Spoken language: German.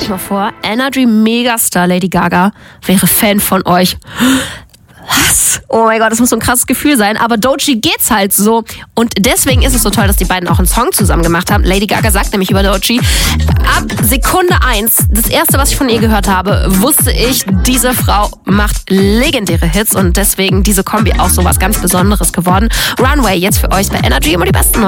euch mal vor, Energy Megastar Lady Gaga wäre Fan von euch. Was? Oh mein Gott, das muss so ein krasses Gefühl sein. Aber Doechii geht's halt so. Und deswegen ist es so toll, dass die beiden auch einen Song zusammen gemacht haben. Lady Gaga sagt nämlich über Doechii: Ab Sekunde 1, das erste, was ich von ihr gehört habe, wusste ich, diese Frau macht legendäre Hits. Und deswegen diese Kombi auch so was ganz Besonderes geworden. Runway jetzt für euch bei Energy, immer die besten